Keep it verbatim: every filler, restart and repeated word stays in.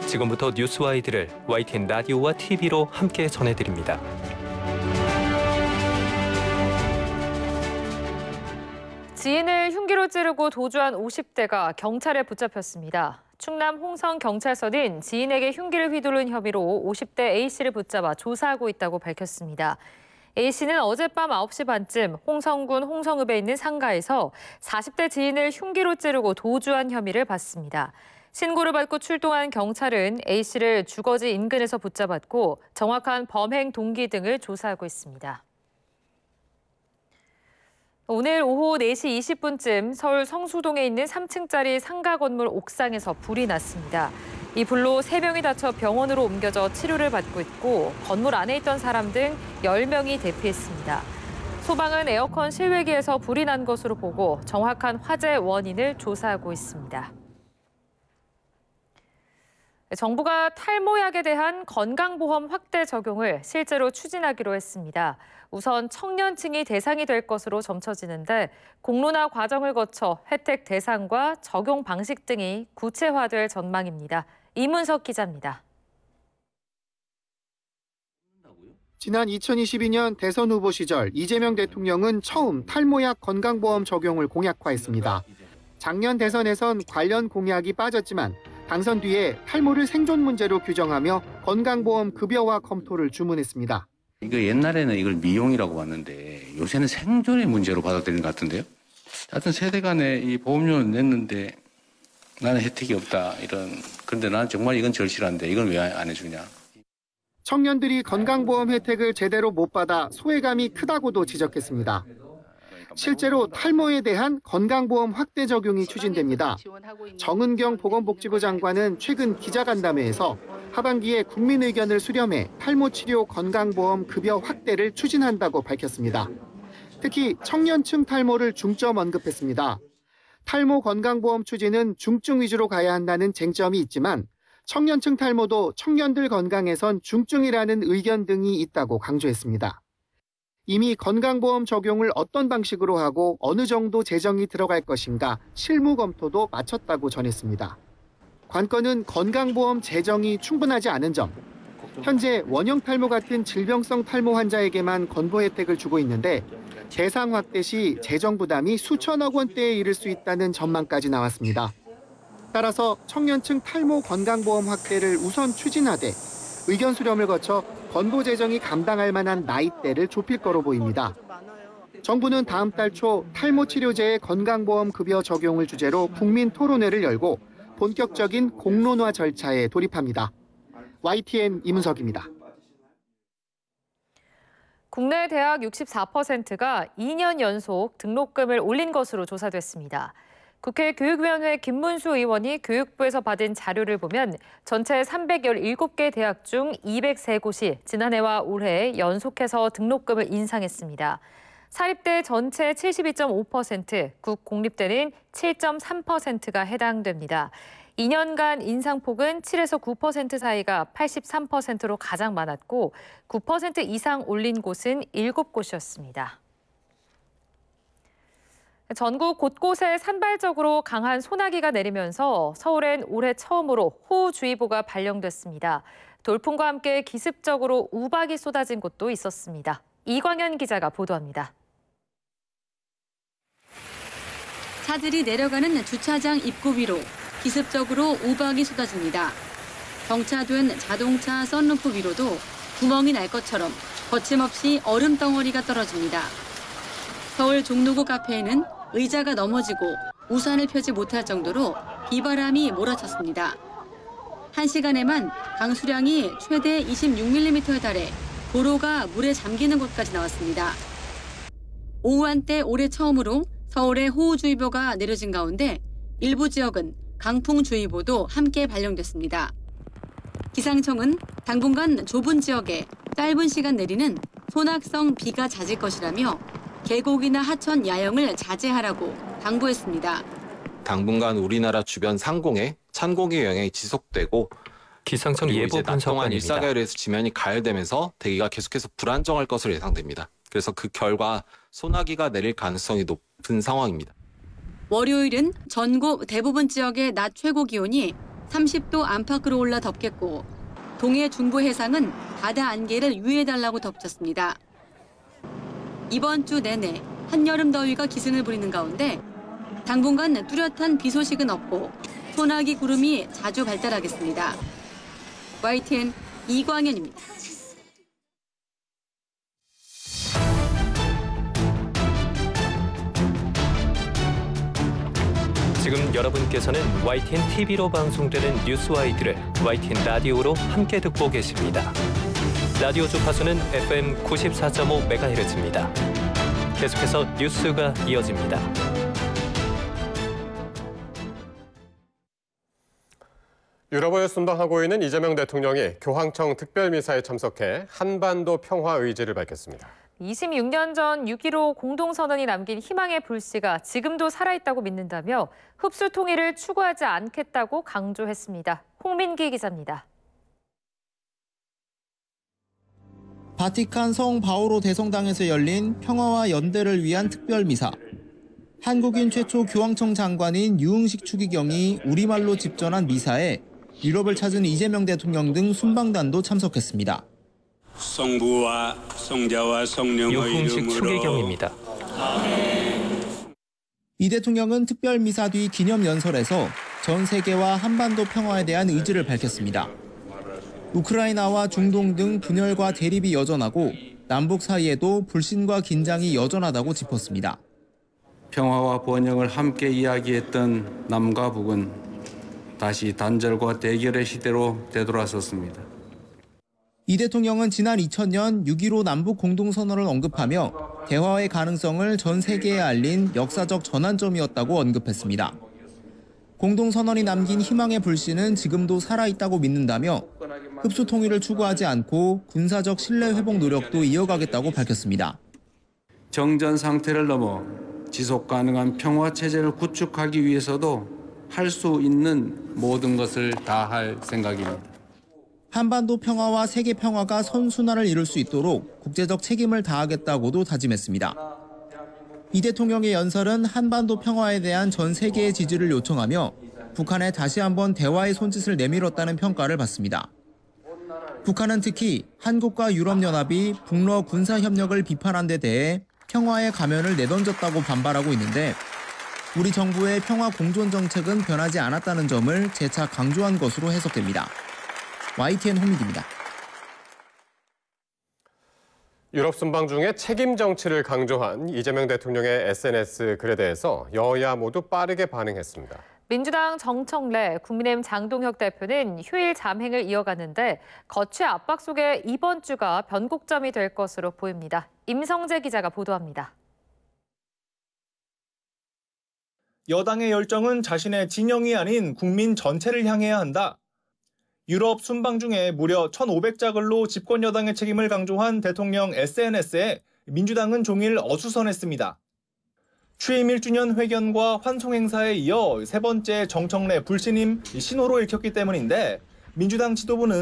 지금부터 뉴스와이드를 와이티엔 라디오와 티비로 함께 전해드립니다. 지인을 흉기로 찌르고 도주한 오십 대가 경찰에 붙잡혔습니다. 충남 홍성 경찰서는 지인에게 흉기를 휘두른 혐의로 오십 대 A씨를 붙잡아 조사하고 있다고 밝혔습니다. A씨는 어젯밤 아홉 시 반쯤 홍성군 홍성읍에 있는 상가에서 사십 대 지인을 흉기로 찌르고 도주한 혐의를 받습니다. 신고를 받고 출동한 경찰은 A씨를 주거지 인근에서 붙잡았고 정확한 범행 동기 등을 조사하고 있습니다. 오늘 오후 네 시 이십 분쯤 서울 성수동에 있는 삼 층짜리 상가 건물 옥상에서 불이 났습니다. 이 불로 세 명이 다쳐 병원으로 옮겨져 치료를 받고 있고 건물 안에 있던 사람 등 열 명이 대피했습니다. 소방은 에어컨 실외기에서 불이 난 것으로 보고 정확한 화재 원인을 조사하고 있습니다. 정부가 탈모약에 대한 건강보험 확대 적용을 실제로 추진하기로 했습니다. 우선 청년층이 대상이 될 것으로 점쳐지는데 공론화 과정을 거쳐 혜택 대상과 적용 방식 등이 구체화될 전망입니다. 이문석 기자입니다. 지난 이천이십이 년 대선 후보 시절 이재명 대통령은 처음 탈모약 건강보험 적용을 공약화했습니다. 작년 대선에선 관련 공약이 빠졌지만 당선 뒤에 탈모를 생존 문제로 규정하며 건강보험 급여화 검토를 주문했습니다. 이거 옛날에는 이걸 미용이라고 봤는데 요새는 생존의 문제로 받아들이는 것 같은데요. 하여튼 세대 간에 이 보험료를 냈는데 나는 혜택이 없다 이런. 그런데 나는 정말 이건 절실한데 이걸 왜 안 해주냐. 청년들이 건강보험 혜택을 제대로 못 받아 소외감이 크다고도 지적했습니다. 실제로 탈모에 대한 건강보험 확대 적용이 추진됩니다. 정은경 보건복지부 장관은 최근 기자간담회에서 하반기에 국민 의견을 수렴해 탈모 치료 건강보험 급여 확대를 추진한다고 밝혔습니다. 특히 청년층 탈모를 중점 언급했습니다. 탈모 건강보험 추진은 중증 위주로 가야 한다는 쟁점이 있지만 청년층 탈모도 청년들 건강에선 중증이라는 의견 등이 있다고 강조했습니다. 이미 건강보험 적용을 어떤 방식으로 하고 어느 정도 재정이 들어갈 것인가 실무 검토도 마쳤다고 전했습니다. 관건은 건강보험 재정이 충분하지 않은 점. 현재 원형 탈모 같은 질병성 탈모 환자에게만 건보 혜택을 주고 있는데 대상 확대 시 재정 부담이 수천억 원대에 이를 수 있다는 전망까지 나왔습니다. 따라서 청년층 탈모 건강보험 확대를 우선 추진하되 의견 수렴을 거쳐 건보 재정이 감당할 만한 나이대를 좁힐 거로 보입니다. 정부는 다음 달 초 탈모 치료제의 건강보험 급여 적용을 주제로 국민 토론회를 열고 본격적인 공론화 절차에 돌입합니다. 와이티엔 이문석입니다. 국내 대학 육십사 퍼센트가 이 년 연속 등록금을 올린 것으로 조사됐습니다. 국회 교육위원회 김문수 의원이 교육부에서 받은 자료를 보면 전체 삼백십칠 개 대학 중 이백삼 곳이 지난해와 올해 연속해서 등록금을 인상했습니다. 사립대 전체 칠십이 점 오 퍼센트, 국공립대는 칠 점 삼 퍼센트가 해당됩니다. 이 년간 인상폭은 칠에서 구 퍼센트 사이가 팔십삼 퍼센트로 가장 많았고 구 퍼센트 이상 올린 곳은 일곱 곳이었습니다. 전국 곳곳에 산발적으로 강한 소나기가 내리면서 서울엔 올해 처음으로 호우주의보가 발령됐습니다. 돌풍과 함께 기습적으로 우박이 쏟아진 곳도 있었습니다. 이광현 기자가 보도합니다. 차들이 내려가는 주차장 입구 위로 기습적으로 우박이 쏟아집니다. 정차된 자동차 썬루프 위로도 구멍이 날 것처럼 거침없이 얼음 덩어리가 떨어집니다. 서울 종로구 카페에는 의자가 넘어지고 우산을 펴지 못할 정도로 비바람이 몰아쳤습니다. 한 시간에만 강수량이 최대 이십육 밀리미터에 달해 도로가 물에 잠기는 곳까지 나왔습니다. 오후 한때 올해 처음으로 서울에 호우주의보가 내려진 가운데 일부 지역은 강풍주의보도 함께 발령됐습니다. 기상청은 당분간 좁은 지역에 짧은 시간 내리는 소낙성 비가 잦을 것이라며 계곡이나 하천 야영을 자제하라고 당부했습니다. 당분간 우리나라 주변 상공에 찬 공기 영향이 지속되고 기상청 예보 낮 동안 분석관입니다. 일사가을에서 지면이 가열되면서 대기가 계속해서 불안정할 것으로 예상됩니다. 그래서 그 결과 소나기가 내릴 가능성이 높은 상황입니다. 월요일은 전국 대부분 지역의 낮 최고 기온이 삼십 도 안팎으로 올라 덮겠고 동해 중부 해상은 바다 안개를 유의해달라고 덧붙였습니다. 이번 주 내내 한여름 더위가 기승을 부리는 가운데 당분간 뚜렷한 비 소식은 없고 소나기 구름이 자주 발달하겠습니다. 와이티엔 이광현입니다. 지금 여러분께서는 와이티엔 티비로 방송되는 뉴스와이드를 와이티엔 라디오로 함께 듣고 계십니다. 라디오 주파수는 에프엠 구십사 점 오 메가헤르츠입니다. 계속해서 뉴스가 이어집니다. 유럽을 순방하고 있는 이재명 대통령이 교황청 특별미사에 참석해 한반도 평화 의지를 밝혔습니다. 이십육 년 전 육 일오 공동선언이 남긴 희망의 불씨가 지금도 살아있다고 믿는다며 흡수 통일을 추구하지 않겠다고 강조했습니다. 홍민기 기자입니다. 바티칸 성 바오로 대성당에서 열린 평화와 연대를 위한 특별미사. 한국인 최초 교황청 장관인 유흥식 추기경이 우리말로 집전한 미사에 유럽을 찾은 이재명 대통령 등 순방단도 참석했습니다. 성부와 성자와 성령의 유흥식 이름으로 추기경입니다. 이 대통령은 특별미사 뒤 기념연설에서 전 세계와 한반도 평화에 대한 의지를 밝혔습니다. 우크라이나와 중동 등 분열과 대립이 여전하고 남북 사이에도 불신과 긴장이 여전하다고 짚었습니다. 평화와 번영을 함께 이야기했던 남과 북은 다시 단절과 대결의 시대로 되돌아섰습니다. 이 대통령은 지난 이천 년 육 일오 남북 공동선언을 언급하며 대화의 가능성을 전 세계에 알린 역사적 전환점이었다고 언급했습니다. 공동선언이 남긴 희망의 불씨는 지금도 살아있다고 믿는다며 흡수 통일을 추구하지 않고 군사적 신뢰 회복 노력도 이어가겠다고 밝혔습니다. 정전 상태를 넘어 지속 가능한 평화 체제를 구축하기 위해서도 할 수 있는 모든 것을 다할 생각입니다. 한반도 평화와 세계 평화가 선순환을 이룰 수 있도록 국제적 책임을 다하겠다고도 다짐했습니다. 이 대통령의 연설은 한반도 평화에 대한 전 세계의 지지를 요청하며 북한에 다시 한번 대화의 손짓을 내밀었다는 평가를 받습니다. 북한은 특히 한국과 유럽연합이 북러 군사협력을 비판한 데 대해 평화의 가면을 내던졌다고 반발하고 있는데 우리 정부의 평화 공존 정책은 변하지 않았다는 점을 재차 강조한 것으로 해석됩니다. 와이티엔 홍민기입니다. 유럽 순방 중에 책임 정치를 강조한 이재명 대통령의 에스엔에스 글에 대해서 여야 모두 빠르게 반응했습니다. 민주당 정청래, 국민의힘 장동혁 대표는 휴일 잠행을 이어갔는데 거취 압박 속에 이번 주가 변곡점이 될 것으로 보입니다. 임성재 기자가 보도합니다. 여당의 열정은 자신의 진영이 아닌 국민 전체를 향해야 한다. 유럽 순방 중에 무려 천오백 자 글로 집권 여당의 책임을 강조한 대통령 에스엔에스에 민주당은 종일 어수선했습니다. 취임 일 주년 회견과 환송 행사에 이어 세 번째 정청래 불신임 신호로 읽혔기 때문인데 민주당 지도부는